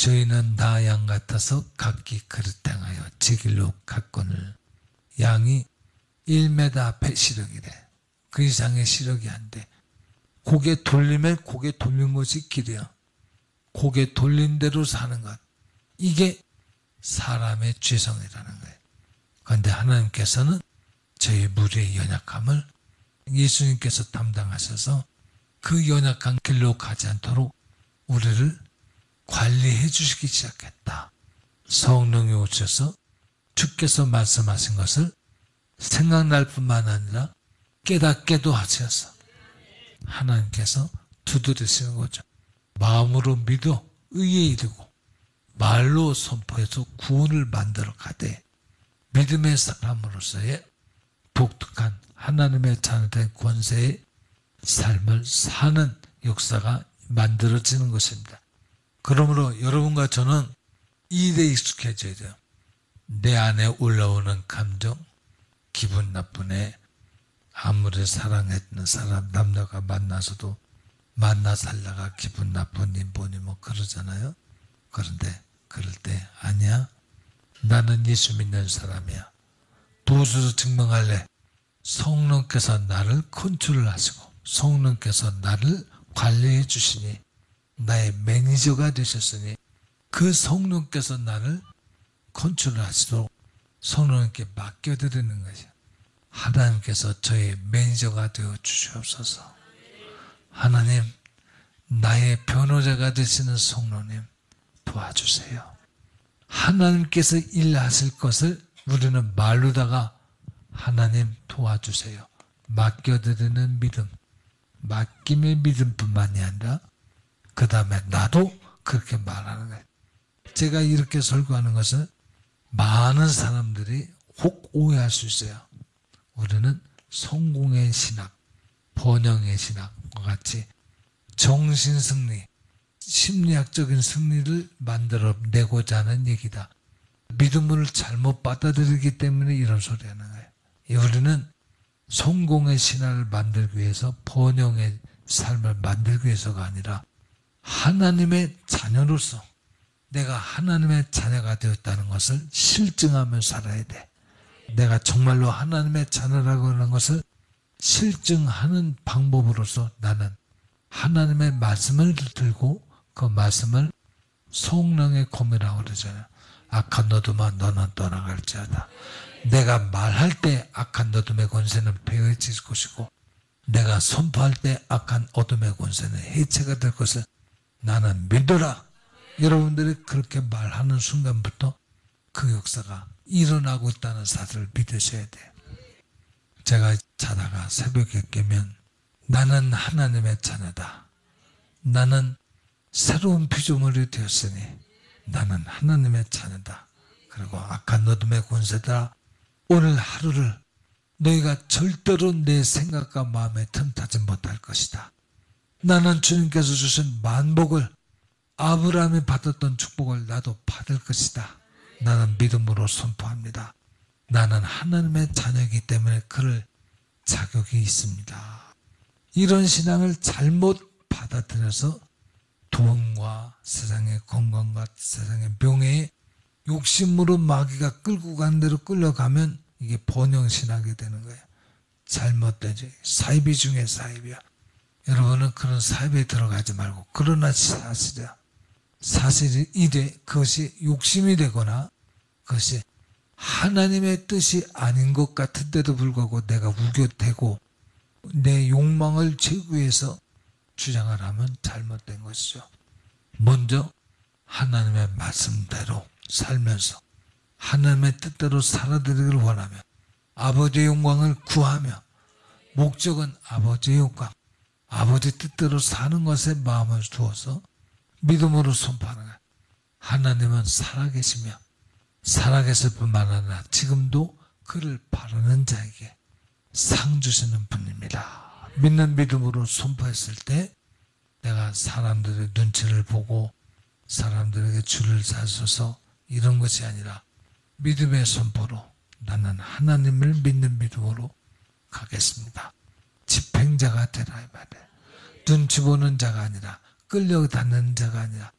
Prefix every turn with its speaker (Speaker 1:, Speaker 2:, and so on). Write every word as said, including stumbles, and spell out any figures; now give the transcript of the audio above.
Speaker 1: 저희는 나 양 같아서 각기 그릇 행하여 제 길로 갔거늘. 양이 일 미터 시력이래. 그 이상의 시력이 안 돼. 고개 돌리면 고개 돌린 것이 길이야. 고개 돌린 대로 사는 것. 이게 사람의 죄성이라는 거예요. 그런데 하나님께서는 저희 무리의 연약함을 예수님께서 담당하셔서 그 연약한 길로 가지 않도록 우리를 관리해 주시기 시작했다. 성령이 오셔서 주께서 말씀하신 것을 생각날 뿐만 아니라 깨닫게도 하셔서 하나님께서 두드리시는 거죠. 마음으로 믿어 의에 이르고 말로 선포해서 구원을 만들어 가되 믿음의 사람으로서의 독특한 하나님의 자녀된 권세의 삶을 사는 역사가 만들어지는 것입니다. 그러므로 여러분과 저는 이 일에 익숙해져야 돼요. 내 안에 올라오는 감정, 기분 나쁘네. 아무리 사랑했는 사람, 남녀가 만나서도 만나 살다가 기분 나쁘니 뭐니 뭐 그러잖아요. 그런데 그럴 때 아니야. 나는 예수 믿는 사람이야. 무엇으로 증명할래? 성령께서 나를 컨트롤하시고 성령께서 나를 관리해 주시니 나의 매니저가 되셨으니 그 성령께서 나를 컨트롤하시도록 성령님께 맡겨드리는 것이야. 하나님께서 저의 매니저가 되어 주시옵소서. 하나님, 나의 변호자가 되시는 성령님 도와주세요. 하나님께서 일하실 것을 우리는 말로다가 하나님 도와주세요. 맡겨드리는 믿음, 맡김의 믿음뿐만이 아니라 그 다음에 나도 그렇게 말하는 거예요. 제가 이렇게 설교하는 것은 많은 사람들이 혹 오해할 수 있어요. 우리는 성공의 신학, 번영의 신학과 같이 정신승리, 심리학적인 승리를 만들어내고자 하는 얘기다. 믿음을 잘못 받아들이기 때문에 이런 소리 하는 거예요. 우리는 성공의 신화를 만들기 위해서 번영의 삶을 만들기 위해서가 아니라 하나님의 자녀로서 내가 하나님의 자녀가 되었다는 것을 실증하며 살아야 돼. 내가 정말로 하나님의 자녀라고 하는 것을 실증하는 방법으로서 나는 하나님의 말씀을 들고 그 말씀을 성령의 검이라고 그러잖아요. 악한 어둠아 너는 떠나갈지어다. 내가 말할 때 악한 어둠의 권세는 폐해질 것이고 내가 선포할 때 악한 어둠의 권세는 해체가 될 것을 나는 믿어라. 여러분들이 그렇게 말하는 순간부터 그 역사가 일어나고 있다는 사실을 믿으셔야 돼요. 제가 자다가 새벽에 깨면 나는 하나님의 자녀다. 나는 새로운 피조물이 되었으니 나는 하나님의 자녀다. 그리고 악한 어둠의 권세다. 오늘 하루를 너희가 절대로 내 생각과 마음에 틈타지 못할 것이다. 나는 주님께서 주신 만복을 아브라함이 받았던 축복을 나도 받을 것이다. 나는 믿음으로 선포합니다. 나는 하나님의 자녀이기 때문에 그럴 자격이 있습니다. 이런 신앙을 잘못 받아들여서 돈과 세상의 건강과 세상의 명예에 욕심으로 마귀가 끌고 간 대로 끌려가면 이게 번영신학이 되는 거예요. 잘못되지. 사이비 중에 사이비야. 여러분은 그런 사이비에 들어가지 말고 그러나 사실이야. 사실이 이래 그것이 욕심이 되거나 그것이 하나님의 뜻이 아닌 것 같은데도 불구하고 내가 우겨대고 내 욕망을 채우기 위해서 주장을 하면 잘못된 것이죠. 먼저 하나님의 말씀대로 살면서 하나님의 뜻대로 살아드리기를 원하며 아버지의 영광을 구하며 목적은 아버지의 영광, 아버지 뜻대로 사는 것에 마음을 두어서 믿음으로 선포하는 거예요. 하나님은 살아계시며 살아계실 뿐만 아니라 지금도 그를 바라는 자에게 상 주시는 분입니다. 믿는 믿음으로 선포했을 때 내가 사람들의 눈치를 보고 사람들에게 줄을 서서 이런 것이 아니라 믿음의 선포로 나는 하나님을 믿는 믿음으로 가겠습니다. 집행자가 되라 이 말이에요. 눈치 보는 자가 아니라 끌려다니는 자가 아니라